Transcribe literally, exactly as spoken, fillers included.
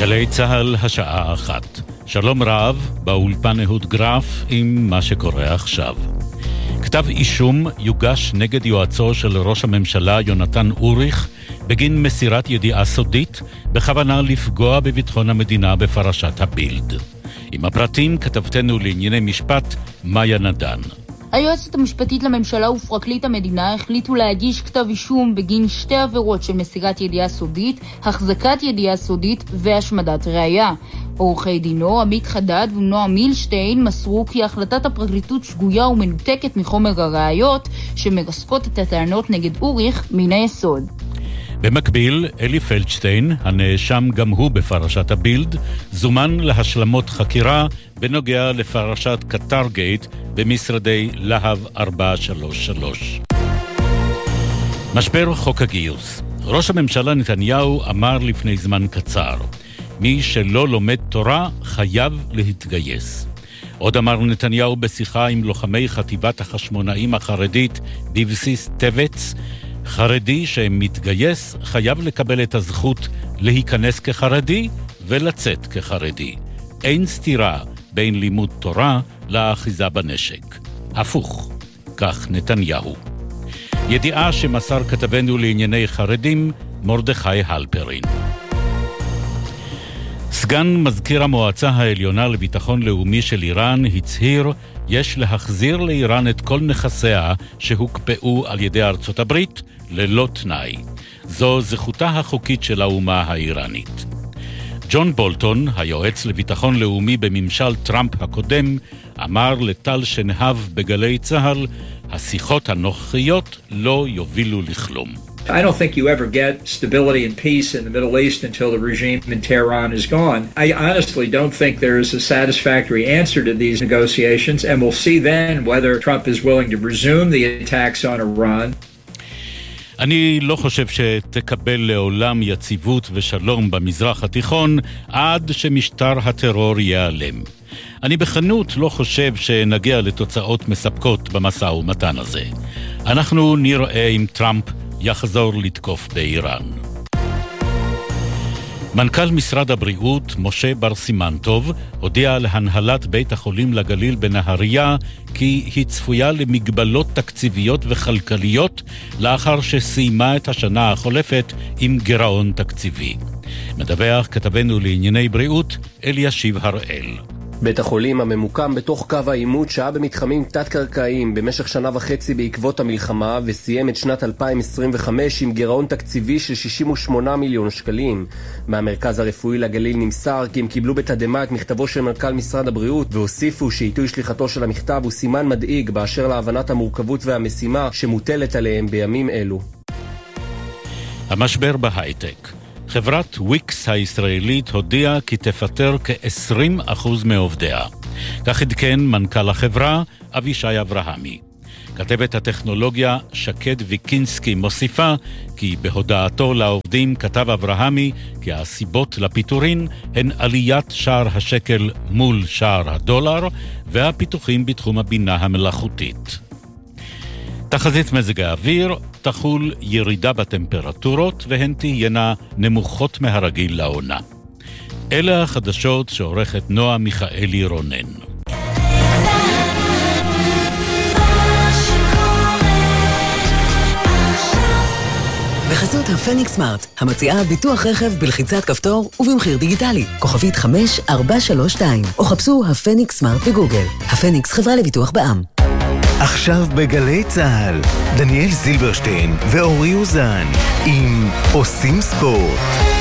גלי צהל השעה אחת. שלום רב, באולפן אהוד גרף עם מה שקורה עכשיו. כתב אישום יוגש נגד יועצו של ראש הממשלה יונתן אוריך בגין מסירת ידיעה סודית בכוונה לפגוע בביטחון המדינה בפרשת הבילד. עם הפרטים כתבתנו לענייני משפט מאיה נדן. היועצת המשפטית לממשלה ופרקליט המדינה החליטו להגיש כתב אישום בגין שתי עבירות של מסירת ידיעה סודית, החזקת ידיעה סודית והשמדת ראיה. עורכי דינו, עמית חדד ונועם מילשטיין מסרו כי החלטת הפרקליטות שגויה ומנותקת מחומר הראיות שמרסקות את הטענות נגד אוריך מן היסוד. במקביל, אלי פלדשטיין, הנאשם גם הוא בפרשת הבילד, זומן להשלמות חקירה בנוגע לפרשת קטר גייט במשרדי להב ארבע שלוש שלוש. משבר חוק הגיוס. ראש הממשלה נתניהו אמר לפני זמן קצר, מי שלא לומד תורה חייב להתגייס. עוד אמר נתניהו בשיחה עם לוחמי חטיבת החשמונאים החרדית בבסיס טבץ, חרדי שמתגייס חייב לקבל את הזכות להיכנס כחרדי ולצאת כחרדי. אין סתירה בין לימוד תורה לאחיזה בנשק. הפוך, כך נתניהו. ידיעה שמסר כתבנו לענייני חרדים מרדכי הלפרין. סגן מזכיר המועצה העליונה לביטחון לאומי של איראן הצהיר יש להחזיר לאיראן את כל נכסיה שהוקפאו על ידי ארצות הברית ללא תנאי. זו זכותה החוקית של האומה האיראנית. ג'ון בולטון, היועץ לביטחון לאומי בממשל טראמפ הקודם, אמר לטל שנהב בגלי צהל, השיחות הנוכחיות לא יובילו לכלום. I don't think you ever get stability and peace in the Middle East until the regime in Tehran is gone. I honestly don't think there is a satisfactory answer to these negotiations, and we'll see then whether Trump is willing to resume the attacks on Iran. אני לא חושב שתקבל לעולם יציבות ושלום במזרח התיכון עד שמשטר הטרור ייעלם. אני בכנות לא חושב שנגיע לתוצאות מספקות במשא ומתן הזה. אנחנו נראה אם טראמפ יחזור לתקוף באיראן. מנכ"ל משרד הבריאות, משה בר סימנטוב, הודיע להנהלת בית החולים לגליל בנהריה כי היא צפויה למגבלות תקציביות וכלכליות לאחר שסיימה את השנה החולפת עם גירעון תקציבי. מדווח כתבנו לענייני בריאות אלישיב הראל. בית החולים הממוקם בתוך קו העימות שהיה במתחמים תת-קרקעיים במשך שנה וחצי בעקבות המלחמה וסיים את שנת אלפיים עשרים וחמש עם גירעון תקציבי של שישים ושמונה מיליון שקלים. מהמרכז הרפואי לגליל נמסר כי הם קיבלו בתדהמה את מכתבו של מנכ"ל משרד הבריאות והוסיפו שעיתוי שליחתו של המכתב הוא סימן מדאיג באשר להבנת המורכבות והמשימה שמוטלת עליהם בימים אלו. המשבר בהייטק. חברת וויקס הישראלית הודיעה כי תפטר כ-עשרים אחוז מעובדיה. כך עדכן מנכ"ל החברה אבישי אברהמי. כתבת הטכנולוגיה שקד ויקינסקי מוסיפה כי בהודעתו לעובדים כתב אברהמי כי הסיבות לפיטורין הן עליית שער השקל מול שער הדולר והפיתוחים בתחום הבינה המלאכותית. תחזית מזג האוויר, תחול ירידה בטמפרטורות והן תהיינה נמוכות מהרגיל לעונה. אלה החדשות שעורכת נועה מיכאלי רונן. בחסות הפניקס סמארט, המציעה ביטוח רכב בלחיצת כפתור ובמחיר דיגיטלי. כוכבית חמש ארבע שלוש שתיים, או חפשו הפניקס סמארט בגוגל. הפניקס חברה לביטוח בע"מ. עכשיו בגלי צהל, דניאל זילברשטיין ואורי אוזן עם עושים ספורט.